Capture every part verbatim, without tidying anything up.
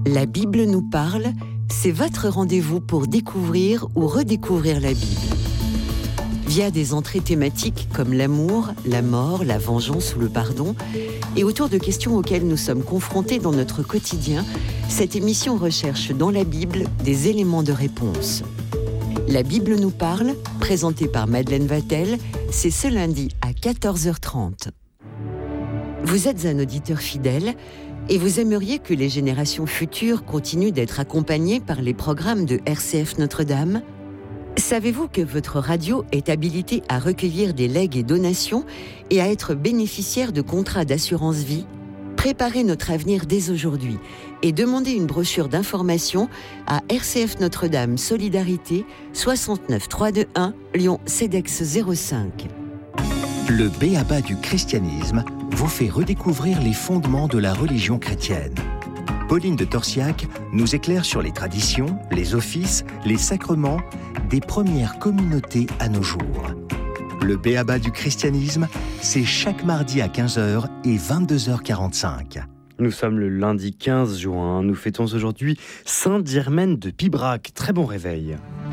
La Bible nous parle, c'est votre rendez-vous pour découvrir ou redécouvrir la Bible. Via des entrées thématiques comme l'amour, la mort, la vengeance ou le pardon, et autour de questions auxquelles nous sommes confrontés dans notre quotidien, cette émission recherche dans la Bible des éléments de réponse. La Bible nous parle, présentée par Madeleine Vatel, c'est ce lundi à quatorze heures trente. Vous êtes un auditeur fidèle et vous aimeriez que les générations futures continuent d'être accompagnées par les programmes de R C F Notre-Dame ? Savez-vous que votre radio est habilitée à recueillir des legs et donations et à être bénéficiaire de contrats d'assurance vie ? Préparez notre avenir dès aujourd'hui et demandez une brochure d'information à R C F Notre-Dame Solidarité soixante-neuf trois cent vingt-et-un Lyon CEDEX zéro cinq. Le B.A.B.A. du christianisme vous fait redécouvrir les fondements de la religion chrétienne. Pauline de Torsiac nous éclaire sur les traditions, les offices, les sacrements des premières communautés à nos jours. Le B.A.B.A. du christianisme, c'est chaque mardi à quinze heures et vingt-deux heures quarante-cinq. Nous sommes le lundi quinze juin. Nous fêtons aujourd'hui Sainte Germaine de Pibrac. Très bon réveil.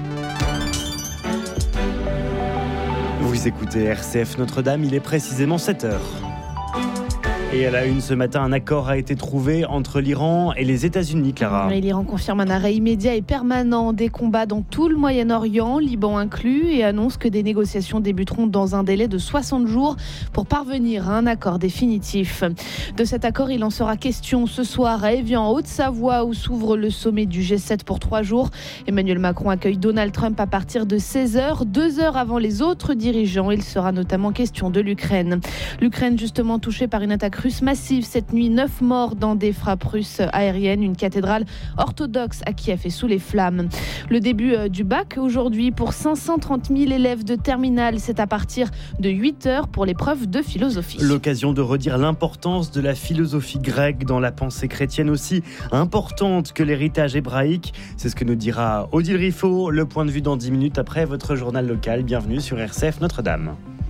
Vous écoutez R C F Notre-Dame, il est précisément sept heures. Et à la une ce matin, un accord a été trouvé entre l'Iran et les États-Unis, Clara. Et l'Iran confirme un arrêt immédiat et permanent des combats dans tout le Moyen-Orient, Liban inclus, et annonce que des négociations débuteront dans un délai de soixante jours pour parvenir à un accord définitif. De cet accord, il en sera question ce soir à Évian, en Haute-Savoie, où s'ouvre le sommet du G sept pour trois jours. Emmanuel Macron accueille Donald Trump à partir de seize heures, deux heures avant les autres dirigeants. Il sera notamment question de l'Ukraine. L'Ukraine, justement touchée par une attaque russe massive cette nuit, neuf morts dans des frappes russes aériennes, une cathédrale orthodoxe à Kiev est sous les flammes. Le début du bac aujourd'hui pour cinq cent trente mille élèves de terminale, c'est à partir de huit heures pour l'épreuve de philosophie. L'occasion de redire l'importance de la philosophie grecque dans la pensée chrétienne aussi importante que l'héritage hébraïque. C'est ce que nous dira Odile Riffaut. Le point de vue dans dix minutes après votre journal local. Bienvenue sur R C F Notre-Dame.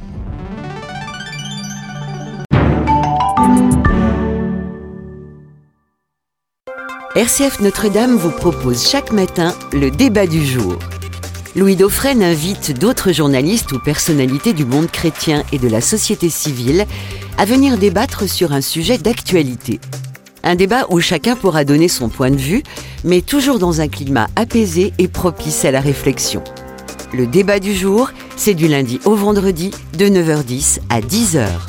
R C F Notre-Dame vous propose chaque matin le débat du jour. Louis Dauphren invite d'autres journalistes ou personnalités du monde chrétien et de la société civile à venir débattre sur un sujet d'actualité. Un débat où chacun pourra donner son point de vue, mais toujours dans un climat apaisé et propice à la réflexion. Le débat du jour, c'est du lundi au vendredi de neuf heures dix à dix heures.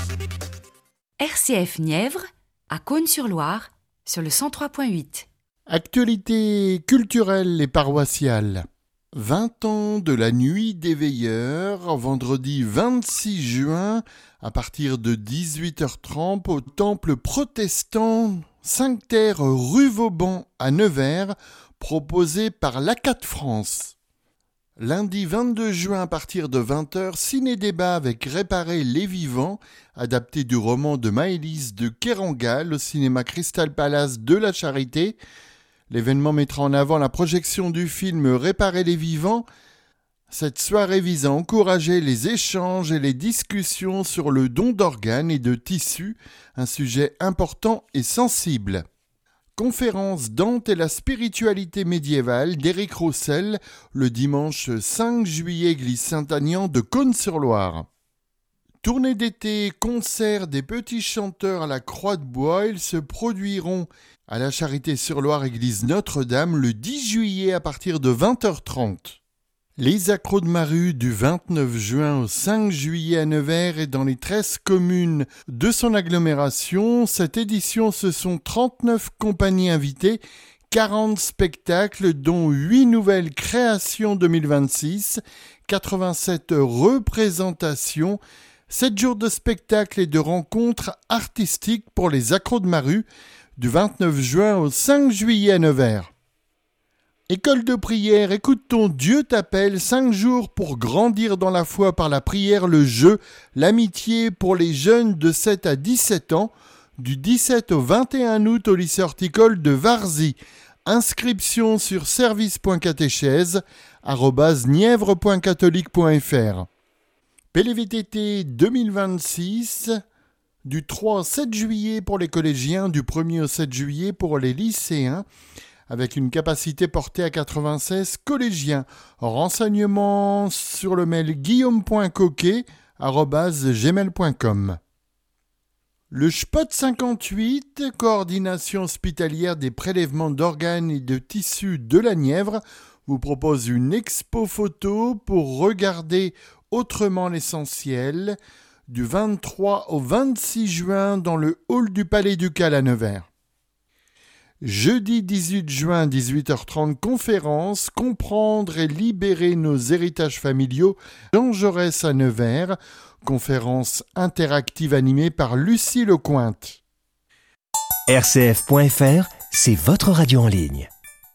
R C F Nièvre, à Cosne-sur-Loire, sur le cent trois point huit. Actualité culturelle et paroissiale. vingt ans de la nuit des veilleurs, vendredi vingt-six juin, à partir de dix-huit heures trente, au temple protestant Sainte-Terre rue Vauban à Nevers, proposé par l'A C A T France. Lundi vingt-deux juin à partir de vingt heures, ciné-débat avec Réparer les vivants, adapté du roman de Maëlys de Kerangal au cinéma Crystal Palace de la Charité. L'événement mettra en avant la projection du film Réparer les vivants. Cette soirée vise à encourager les échanges et les discussions sur le don d'organes et de tissus, un sujet important et sensible. Conférence Dante et la spiritualité médiévale d'Éric Roussel, le dimanche cinq juillet, église Saint-Agnand de Cosne-sur-Loire. Tournée d'été, concert des petits chanteurs à la Croix de Bois, ils se produiront à la Charité-sur-Loire, église Notre-Dame, le dix juillet à partir de vingt heures trente. Les accros de Maru du vingt-neuf juin au cinq juillet à Nevers et dans les treize communes de son agglomération. Cette édition, ce sont trente-neuf compagnies invitées, quarante spectacles, dont huit nouvelles créations deux mille vingt-six, quatre-vingt-sept représentations, sept jours de spectacles et de rencontres artistiques pour les accros de Maru, du vingt-neuf juin au cinq juillet à Nevers. École de prière, écoute ton Dieu t'appelle, cinq jours pour grandir dans la foi par la prière, le jeu, l'amitié pour les jeunes de sept à dix-sept ans, du dix-sept au vingt et un août au lycée horticole de Varzy. Inscription sur service.catéchèse arobase nièvre point catholique point f r. P L V T T deux mille vingt-six, du trois au sept juillet pour les collégiens, du premier au sept juillet pour les lycéens, avec une capacité portée à quatre-vingt-seize collégiens. Renseignements sur le mail guillaume point coquet arobase gmail point com. Le S P O T cinquante-huit, coordination hospitalière des prélèvements d'organes et de tissus de la Nièvre, vous propose une expo photo pour regarder autrement l'essentiel du vingt-trois au vingt-six juin dans le hall du Palais Ducal à Nevers. Jeudi dix-huit juin, dix-huit heures trente, conférence « Comprendre et libérer nos héritages familiaux » Jean Jaurès à Nevers, conférence interactive animée par Lucie Lecointe. R C F point F R, c'est votre radio en ligne.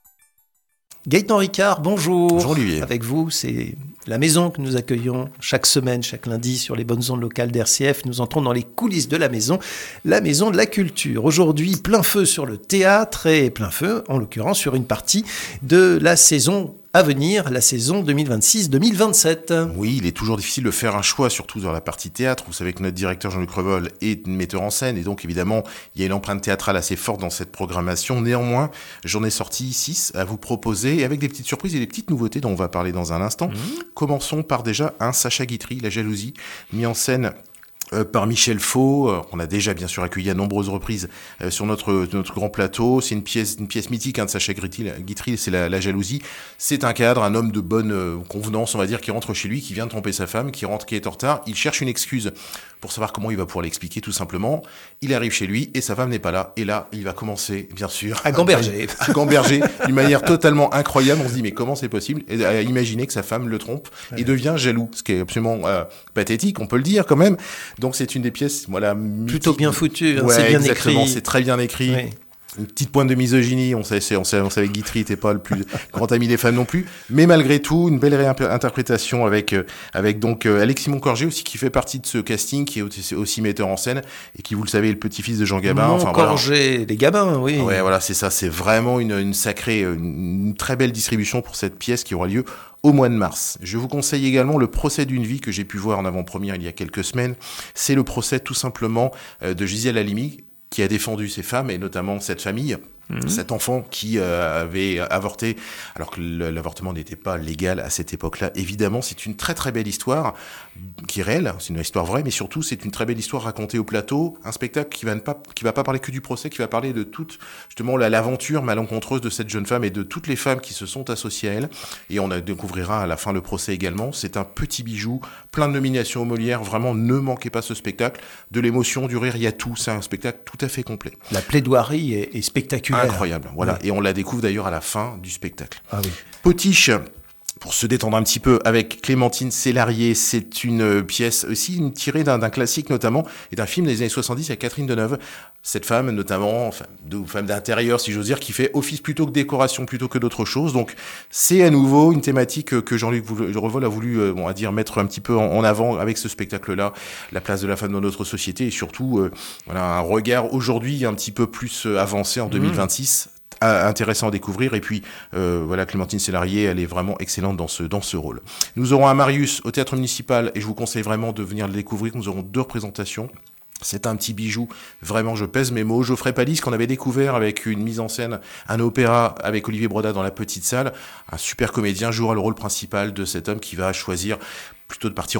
Gaëtan Ricard, bonjour. Bonjour Olivier. Avec vous, c'est la maison que nous accueillons chaque semaine, chaque lundi sur les bonnes ondes locales d'R C F. Nous entrons dans les coulisses de la maison, la maison de la culture. Aujourd'hui, plein feu sur le théâtre et plein feu, en l'occurrence, sur une partie de la saison à venir, la saison deux mille vingt-six deux mille vingt-sept. Oui, il est toujours difficile de faire un choix, surtout dans la partie théâtre. Vous savez que notre directeur Jean-Luc Revol est metteur en scène et donc évidemment, il y a une empreinte théâtrale assez forte dans cette programmation. Néanmoins, j'en ai sorti six à vous proposer avec des petites surprises et des petites nouveautés dont on va parler dans un instant. Mmh. Commençons par déjà un Sacha Guitry, La Jalousie, mis en scène Euh, par Michel Faux, euh, on a déjà bien sûr accueilli à nombreuses reprises euh, sur notre notre grand plateau. C'est une pièce une pièce mythique hein, de Sacha Guitry, Guitry c'est la, la jalousie. C'est un cadre, un homme de bonne euh, convenance, on va dire, qui rentre chez lui, qui vient de tromper sa femme, qui rentre, qui est en retard. Il cherche une excuse pour savoir comment il va pouvoir l'expliquer, tout simplement. Il arrive chez lui et sa femme n'est pas là. Et là, il va commencer, bien sûr, à gamberger, à gamberger d'une manière totalement incroyable. On se dit mais comment c'est possible ? Et à imaginer que sa femme le trompe ouais. et devient jaloux, ce qui est absolument euh, pathétique, on peut le dire quand même. Donc c'est une des pièces, voilà, plutôt bien foutue, hein, ouais, c'est bien exactement, écrit. C'est très bien écrit. Oui. Une petite pointe de misogynie, on savait, on savait, on savait que Guitry n'était pas le plus grand ami des femmes non plus, mais malgré tout, une belle réinterprétation avec euh, avec donc euh, Alexis Moncorgé aussi qui fait partie de ce casting, qui est aussi, aussi metteur en scène et qui, vous le savez, est le petit-fils de Jean Gabin. Moncorgé, enfin, voilà. Les Gabins, oui. Ouais, voilà, c'est ça, c'est vraiment une, une sacrée, une, une très belle distribution pour cette pièce qui aura lieu au mois de mars. Je vous conseille également Le procès d'une vie que j'ai pu voir en avant-première il y a quelques semaines. C'est le procès tout simplement euh, de Gisèle Halimi, qui a défendu ces femmes et notamment cette famille, mmh. cet enfant qui euh, avait avorté, alors que l'avortement n'était pas légal à cette époque-là. Évidemment, c'est une très très belle histoire qui est réelle, c'est une histoire vraie, mais surtout c'est une très belle histoire racontée au plateau, un spectacle qui va ne pas qui va pas parler que du procès, qui va parler de toute justement la, l'aventure malencontreuse de cette jeune femme et de toutes les femmes qui se sont associées à elle. Et on a, découvrira à la fin le procès également. C'est un petit bijou, plein de nominations aux Molières. Vraiment, ne manquez pas ce spectacle. De l'émotion, du rire, il y a tout. C'est un spectacle tout à fait complet. La plaidoirie est, est spectaculaire. Incroyable, voilà. Oui. Et on la découvre d'ailleurs à la fin du spectacle. Ah oui. Potiche, pour se détendre un petit peu, avec Clémentine Célarié, c'est une pièce aussi une tirée d'un, d'un classique notamment, et d'un film des années soixante-dix avec Catherine Deneuve. Cette femme, notamment, enfin, de, femme d'intérieur, si j'ose dire, qui fait office plutôt que décoration, plutôt que d'autres choses. Donc, c'est à nouveau une thématique que Jean-Luc Revol a voulu, bon, à dire, mettre un petit peu en, en avant avec ce spectacle-là, la place de la femme dans notre société, et surtout, euh, voilà, un regard aujourd'hui un petit peu plus avancé en deux mille vingt-six. Mmh. Intéressant à découvrir. Et puis euh, voilà, Clémentine Célarié, elle est vraiment excellente dans ce dans ce rôle. Nous aurons un Marius au théâtre municipal et je vous conseille vraiment de venir le découvrir. Nous aurons deux représentations. C'est un petit bijou, vraiment, je pèse mes mots. Geoffrey Palis, qu'on avait découvert avec une mise en scène, un opéra avec Olivier Broda dans la petite salle. Un super comédien jouera le rôle principal de cet homme qui va choisir plutôt de partir